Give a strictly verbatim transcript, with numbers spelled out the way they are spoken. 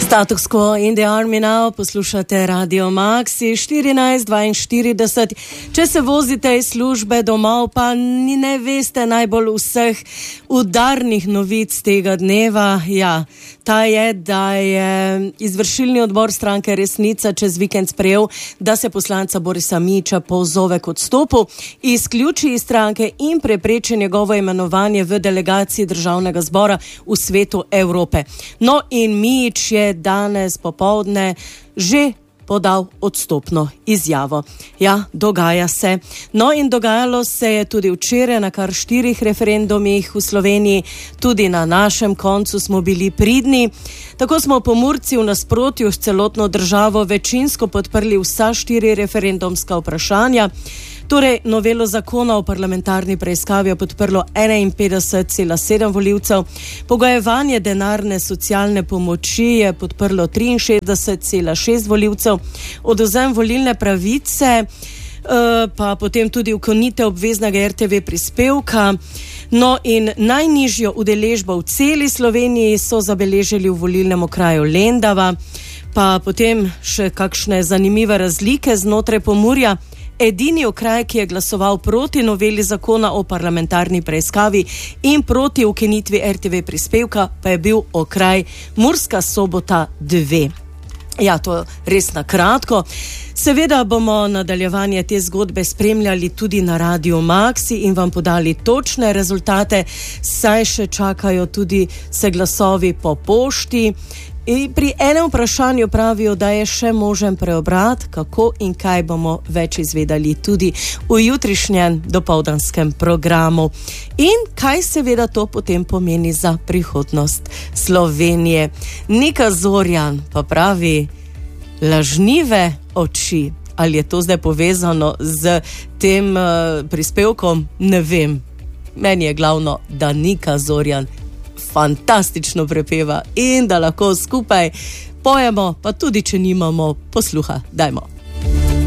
Status quo in the army now, poslušate Radio Maxi štirinajst dvainštirideset. Če se vozite iz službe domov, pa ni ne veste najbolj vseh udarnih novic tega dneva. Ja, ta je, da je izvršilni odbor stranke Resnica čez vikend sprejel, da se poslanca Borisa Mića pozove k odstopu, izključi iz stranke in prepreči njegovo imenovanje v delegaciji Državnega zbora v Svetu Evrope. No in Mić je danes popoldne že podal odstopno izjavo. Ja, dogaja se. No in dogajalo se je tudi včeraj na kar štirih referendumih v Sloveniji, tudi na našem koncu smo bili pridni. Tako smo Pomurci v nasprotju s celotno državo večinsko podprli vsa štiri referendumska vprašanja. Torej, novelo zakona o parlamentarni preiskavi je podprlo enainpetdeset cela sedem volivcev, pogojevanje denarne socialne pomoči je podprlo triinšestdeset cela šest volivcev, odvzem volilne pravice, pa potem tudi ukinitev obveznega er te ve prispevka. No in najnižjo udeležbo v celi Sloveniji so zabeležili v volilnem okraju Lendava, pa potem še kakšne zanimive razlike znotraj Pomurja. Edini okraj, ki je glasoval proti noveli zakona o parlamentarni preiskavi in proti ukinitvi er te ve prispevka, pa je bil okraj Murska Sobota dve. Ja, to res na kratko. Seveda bomo nadaljevanje te zgodbe spremljali tudi na Radio Maxi in vam podali točne rezultate, saj še čakajo tudi se glasovi po pošti. In pri enem vprašanju pravijo, da je še možen preobrat, kako in kaj bomo več izvedeli tudi v jutrišnjem dopoldanskem programu. In kaj seveda to potem pomeni za prihodnost Slovenije. Nika Zorjan pa pravi, lažnive oči. Ali je to zdaj povezano z tem uh, prispevkom? Ne vem. Meni je glavno, da Nika Zorjan fantastično prepeva in da lahko skupaj pojemo, pa tudi če nimamo posluha. Dajmo.